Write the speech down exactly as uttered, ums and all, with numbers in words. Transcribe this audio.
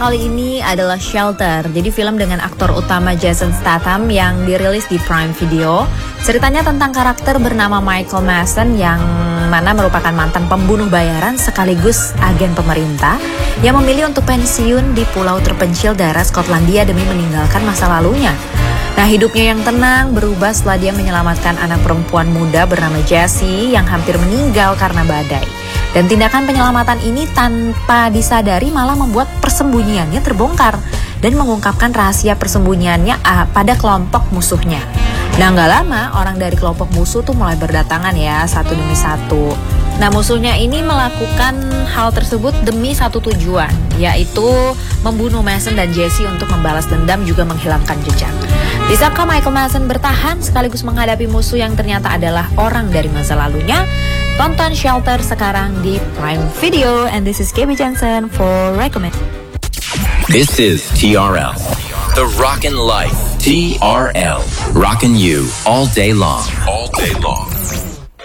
Kali ini adalah Shelter, jadi film dengan aktor utama Jason Statham yang dirilis di Prime Video. Ceritanya tentang karakter bernama Michael Madsen yang mana merupakan mantan pembunuh bayaran sekaligus agen pemerintah yang memilih untuk pensiun di pulau terpencil daerah Skotlandia demi meninggalkan masa lalunya. Nah, hidupnya yang tenang berubah setelah dia menyelamatkan anak perempuan muda bernama Jessie yang hampir meninggal karena badai. Dan tindakan penyelamatan ini tanpa disadari malah membuat persembunyiannya terbongkar dan mengungkapkan rahasia persembunyiannya pada kelompok musuhnya. Nah, nggak lama orang dari kelompok musuh tuh mulai berdatangan ya, satu demi satu. Nah, musuhnya ini melakukan hal tersebut demi satu tujuan, yaitu membunuh Madsen dan Jessie untuk membalas dendam juga menghilangkan jejak. Bisakah Michael Madsen bertahan sekaligus menghadapi musuh yang ternyata adalah orang dari masa lalunya? Tonton Shelter sekarang di Prime Video. And this is K B Jensen for Recommend. This is T R L, the Rockin' Life. T R L, rockin' you all day long. All day long.